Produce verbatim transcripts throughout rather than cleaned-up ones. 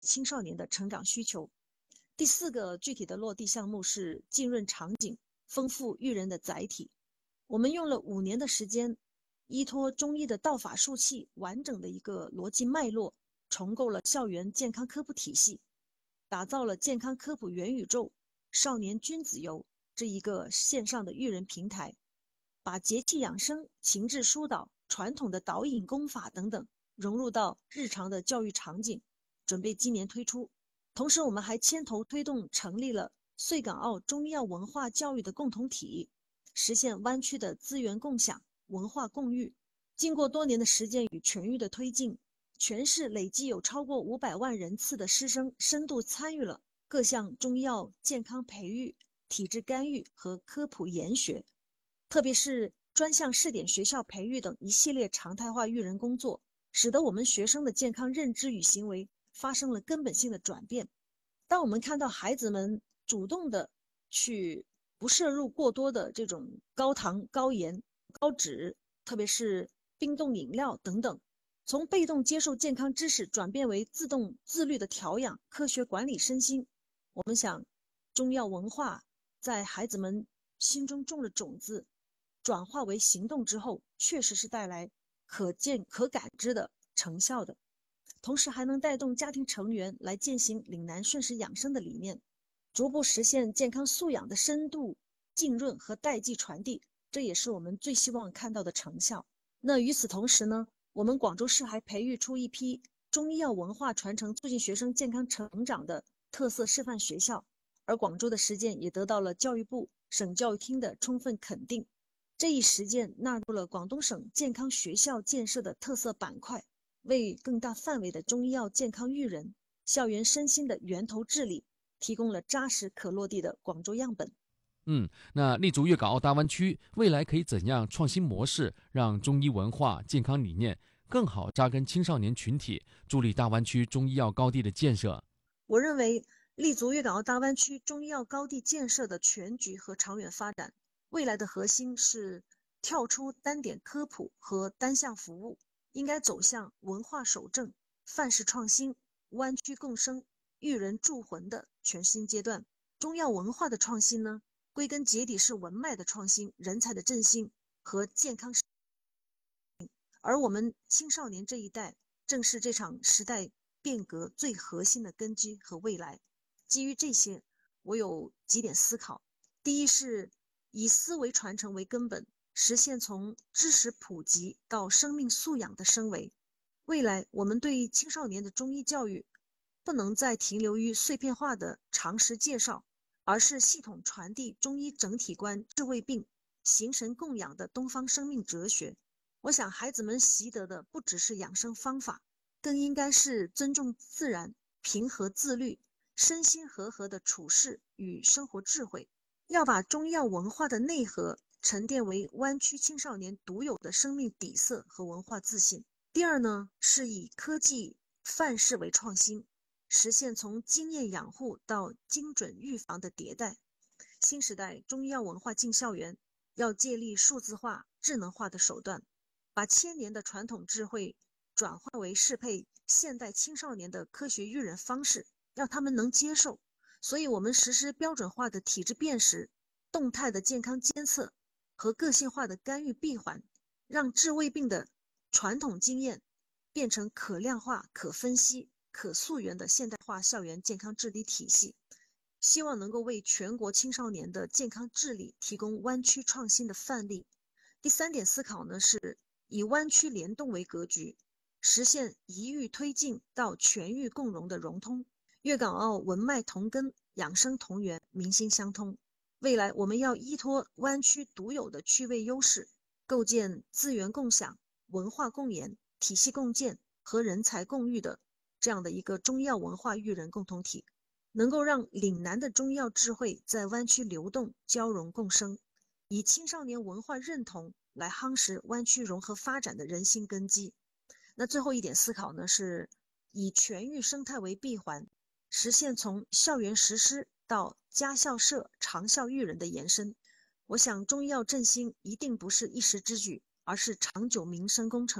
青少年的成长需求。第四个具体的落地项目是浸润场景，丰富育人的载体。我们用了五年的时间，依托中医的道法术器，完整的一个逻辑脉络，重构了校园健康科普体系，打造了健康科普元宇宙少年君子游这一个线上的育人平台，把节气养生、情志疏导、传统的导引功法等等融入到日常的教育场景，准备今年推出。同时，我们还牵头推动成立了穗港澳中医药文化教育的共同体，实现湾区的资源共享、文化共育。经过多年的实践与全域的推进，全市累计有超过五百万人次的师生深度参与了各项中医药健康培育、体质干预和科普研学，特别是专项试点学校培育等一系列常态化育人工作，使得我们学生的健康认知与行为发生了根本性的转变。当我们看到孩子们主动的去不摄入过多的这种高糖、高盐、高脂，特别是冰冻饮料等等，从被动接受健康知识转变为自动自律的调养、科学管理身心，我们想中药文化在孩子们心中种了种子，转化为行动之后，确实是带来可见可感知的成效的。同时还能带动家庭成员来践行岭南顺时养生的理念，逐步实现健康素养的深度浸润和代际传递，这也是我们最希望看到的成效。那与此同时呢，我们广州市还培育出一批中医药文化传承促进学生健康成长的特色示范学校，而广州的实践也得到了教育部、省教育厅的充分肯定。这一实践纳入了广东省健康学校建设的特色板块，为更大范围的中医药健康育人、校园身心的源头治理提供了扎实可落地的广州样本。 嗯，那立足粤港澳大湾区，未来可以怎样创新模式，让中医文化、健康理念更好扎根青少年群体，助力大湾区中医药高地的建设？ 我认为，立足粤港澳大湾区中医药高地建设的全局和长远发展，未来的核心是跳出单点科普和单项服务，应该走向文化守正、范式创新、湾区共生、育人助魂的全新阶段。中药文化的创新呢，归根结底是文脉的创新、人才的振兴和健康。而我们青少年这一代，正是这场时代变革最核心的根基和未来。基于这些，我有几点思考。第一是以思维传承为根本，实现从知识普及到生命素养的升维。未来我们对青少年的中医教育，不能再停留于碎片化的常识介绍，而是系统传递中医整体观、治未病、形神供养的东方生命哲学。我想孩子们习得的不只是养生方法，更应该是尊重自然、平和自律、身心和合的处事与生活智慧。要把中药文化的内核沉淀为湾区青少年独有的生命底色和文化自信。第二呢，是以科技范式为创新，实现从经验养护到精准预防的迭代。新时代中医药文化进校园，要借力数字化、智能化的手段，把千年的传统智慧转化为适配现代青少年的科学育人方式，让他们能接受。所以我们实施标准化的体质辨识、动态的健康监测和个性化的干预闭环，让治未病的传统经验变成可量化、可分析、可溯源的现代化校园健康治理体系，希望能够为全国青少年的健康治理提供湾区创新的范例。第三点思考呢，是以湾区联动为格局，实现一域推进到全域共融的融通。粤港澳文脉同根，养生同源，民心相通。未来我们要依托湾区独有的区位优势，构建资源共享、文化共研、体系共建和人才共育的这样的一个中药文化育人共同体，能够让岭南的中药智慧在湾区流动、交融共生，以青少年文化认同来夯实湾区融合发展的人心根基。那最后一点思考呢，是以全域生态为闭环，实现从校园实施到家校社长效育人的延伸。我想中医药振兴一定不是一时之举，而是长久民生工程。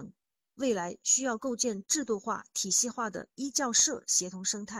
未来需要构建制度化、体系化的医教社协同生态。